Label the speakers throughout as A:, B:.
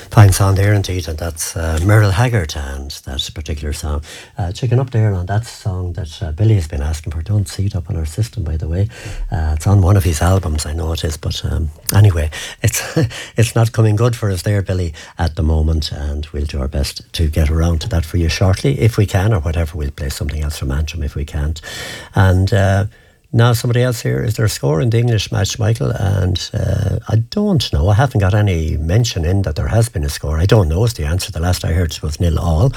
A: Fine song there indeed, and that's Merle Haggard and that particular song. Checking up there on that song that Billy has been asking for. Don't see it up on our system, by the way. It's on one of his albums, I know it is, but anyway, it's it's not coming good for us there, Billy, at the moment, and we'll do our best to get around to that for you shortly, if we can, or whatever. We'll play something else from Antrim if we can't. And now somebody else here. Is there a score in the English match, Michael? And I don't know. I haven't got any mention in that there has been a score. I don't know is the answer. The last I heard was 0-0.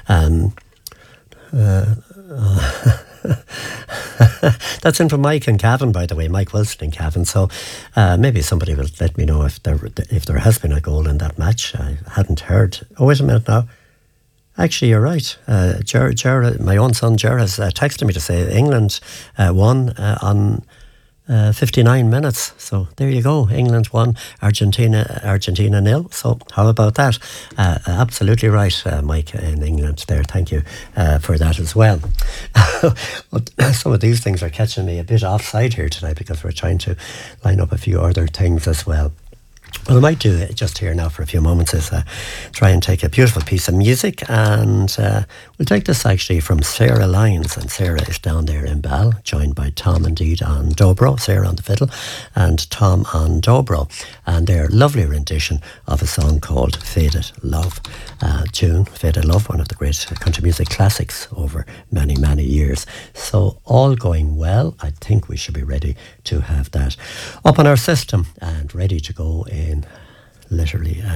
A: That's in from Mike and Cavan, by the way. Mike Wilson and Cavan. So maybe somebody will let me know if there has been a goal in that match. I hadn't heard. Oh, wait a minute now. Actually, you're right. My own son, Ger, has texted me to say England won on 59 minutes. So there you go. England won, Argentina 0. So how about that? Absolutely right, Mike, in England there. Thank you for that as well. Some of these things are catching me a bit offside here today because we're trying to line up a few other things as well. What I might do just here now for a few moments is try and take a beautiful piece of music, and we'll take this actually from Sarah Lyons, and Sarah is down there in Ball, joined by Tom indeed on dobro, Sarah on the fiddle and Tom on dobro, and their lovely rendition of a song called Faded Love. Tune Faded Love, one of the great country music classics over many, many years. So all going well, I think we should be ready to have that up on our system and ready to go in literally